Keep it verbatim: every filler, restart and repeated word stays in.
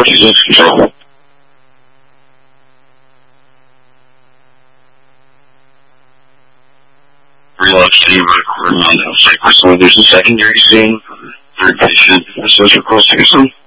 she's in control. Relocating recording on the site. So there's a secondary scene. Third patient, social close to some.